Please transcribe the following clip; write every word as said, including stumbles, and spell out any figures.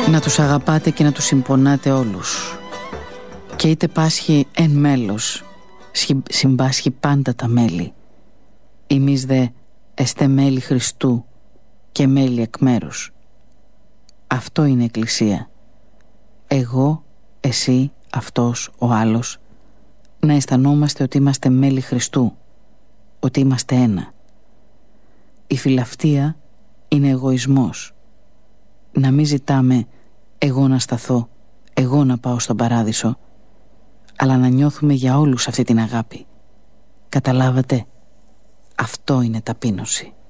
Να τους αγαπάτε και να τους συμπονάτε όλους. Και είτε πάσχει εν μέλος, συμπάσχει πάντα τα μέλη. Εμείς δε εστε μέλη Χριστού και μέλη εκ μέρους. Αυτό είναι εκκλησία. Εγώ, εσύ, αυτός, ο άλλος. Να αισθανόμαστε ότι είμαστε μέλη Χριστού, ότι είμαστε ένα. Η φιλαυτία είναι εγωισμός. Να μην ζητάμε εγώ να σταθώ, εγώ να πάω στον παράδεισο, αλλά να νιώθουμε για όλους αυτή την αγάπη. Καταλάβατε? Αυτό είναι ταπείνωση.